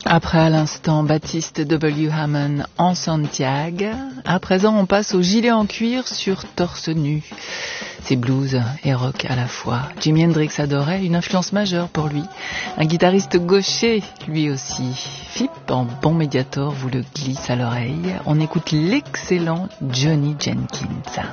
Après à l'instant Baptiste W. Hammond en Santiago, à présent on passe au gilet en cuir sur torse nu. C'est blues et rock à la fois. Jimi Hendrix adorait, une influence majeure pour lui. Un guitariste gaucher, lui aussi. Phip, en bon médiator, vous le glisse à l'oreille. On écoute l'excellent Johnny Jenkins.